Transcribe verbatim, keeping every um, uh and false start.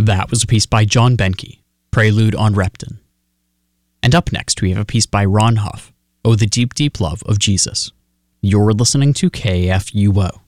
That was a piece by John Benke, Prelude on Repton. And up next, we have a piece by Ron Huff, Oh, the Deep, Deep Love of Jesus. You're listening to K F U O.